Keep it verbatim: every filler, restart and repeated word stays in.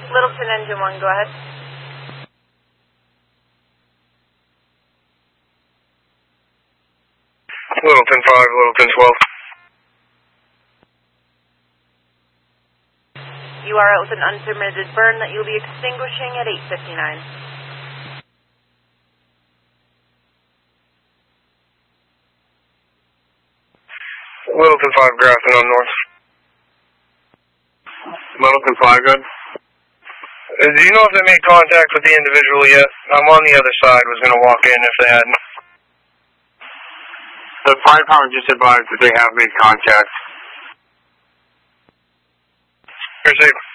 Littleton engine one, go ahead. Littleton five, Littleton twelve. You are out with an unpermitted burn that you'll be extinguishing at eight fifty-nine. Littleton five, Grafton on north. Littleton five, good. Uh, do you know if they made contact with the individual yet? I'm on the other side, was going to walk in if they hadn't. The fire department just advised that they have made contact. Proceed.